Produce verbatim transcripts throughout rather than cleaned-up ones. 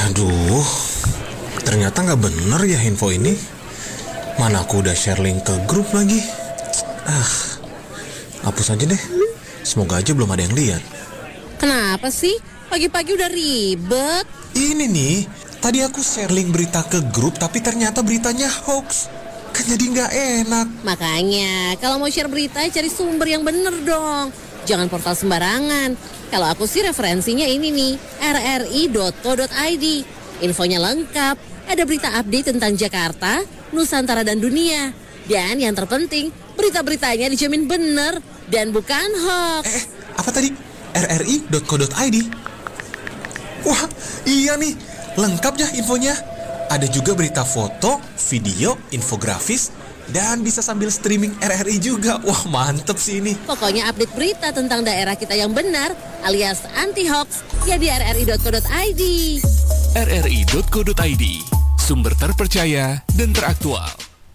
Aduh, ternyata gak bener ya info ini. Mana aku udah share link ke grup lagi. Ah, hapus aja deh. Semoga aja belum ada yang lihat. Kenapa sih? Pagi-pagi udah ribet. Ini nih, tadi aku share link berita ke grup, tapi ternyata beritanya hoax. Kan jadi gak enak. Makanya, kalau mau share berita, cari sumber yang bener dong. Jangan portal sembarangan. Kalau aku sih referensinya ini nih, r r i dot co dot i d. Infonya lengkap, ada berita update tentang Jakarta, Nusantara dan dunia. Dan yang terpenting, berita-beritanya dijamin bener dan bukan hoax. Eh, eh apa tadi? r r i dot co dot i d. Wah, iya nih, lengkap ya infonya. Ada juga berita foto, video, infografis, dan bisa sambil streaming R R I juga. Wah, mantep sih ini. Pokoknya update berita tentang daerah kita yang benar alias anti-hoax ya di r r i dot co dot i d. r r i dot co dot i d, sumber terpercaya dan teraktual.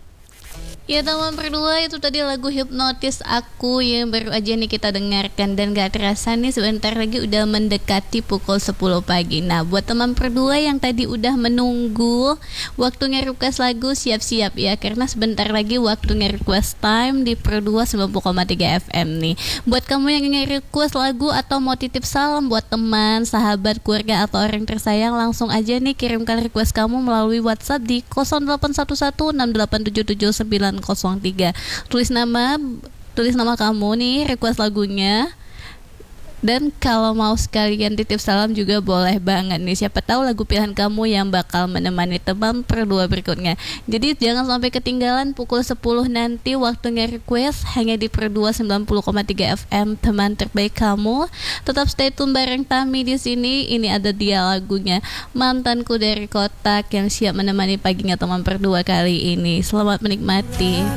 Ya teman berdua, itu tadi lagu Hipnotis Aku yang baru aja nih kita dengarkan. Dan gak terasa nih sebentar lagi udah mendekati pukul sepuluh pagi. Nah buat teman berdua yang tadi udah menunggu waktunya request lagu, siap-siap ya, karena sebentar lagi waktunya request time di Pro dua sembilan puluh koma tiga F M nih. Buat kamu yang ingin request lagu atau mau titip salam buat teman, sahabat, keluarga atau orang tersayang, langsung aja nih kirimkan request kamu melalui WhatsApp di nol delapan satu satu enam delapan tujuh tujuh sembilan nol tiga. Tulis nama, tulis nama kamu nih, request lagunya. Dan kalau mau sekalian titip salam juga boleh banget nih. Siapa tahu lagu pilihan kamu yang bakal menemani teman berdua berikutnya. Jadi jangan sampai ketinggalan pukul sepuluh nanti waktunya request hanya di Pro dua sembilan puluh koma tiga F M, teman terbaik kamu. Tetap stay tune bareng Tami di sini. Ini ada dia lagunya, Mantanku dari Kotak, yang siap menemani paginya teman berdua kali ini. Selamat menikmati.